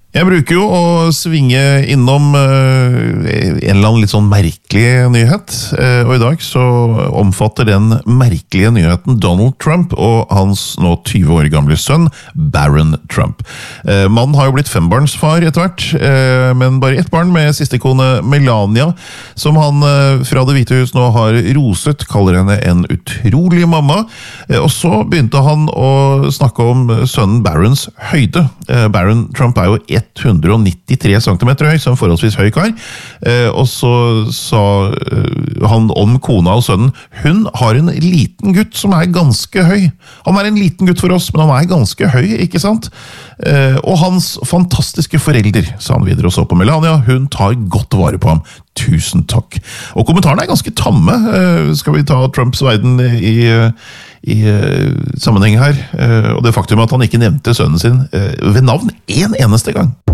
Jeg bruker jo å svinge innom en eller annen litt sånn merkelig nyhet, og i dag så omfatter den merkelige nyheten Donald Trump og hans nå 20 år gamle sønn, Barron Trump. Mannen har jo blitt fembarnsfar etter hvert, men bare ett barn med siste kone Melania, som han fra Det Hvite Hus nå har roset, kaller henne en utrolig mamma, og så begynte han å snakke om sønnen Barrons høyde. Barron Trump er jo 193 cm høy, som forholdsvis høy kar. Og så sa han om kona og sønnen, hun har en liten gutt som er ganske høy. Han er en liten gutt for oss, men han er ganske høy, ikke sant? Og hans fantastiske forelder, sa han videre og så på Melania, hun tar godt vare på ham. Tusen takk. Og kommentarene er ganske tamme. Skal vi ta Trumps verden i sammenheng her, og det faktum at han ikke nevnte sønnen sin ved navn en eneste gang.